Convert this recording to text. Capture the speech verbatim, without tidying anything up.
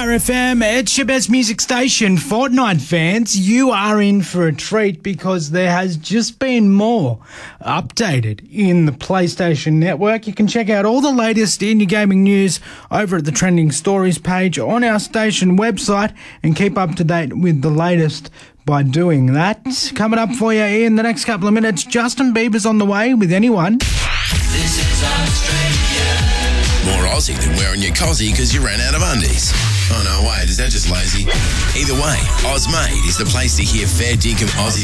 R F M, it's your best music station. Fortnite fans, you are in for a treat because there has just been more updated in the PlayStation Network. You can check out all the latest indie gaming news over at the Trending Stories page on our station website and keep up to date with the latest by doing that. Coming up for you in the next couple of minutes, Justin Bieber's on the way with Anyone. This is Australia. More Aussie than wearing your cozzy because you ran out of undies. Oh no, wait, is that just lazy? Either way, Ozmade is the place to hear fair dinkum Aussie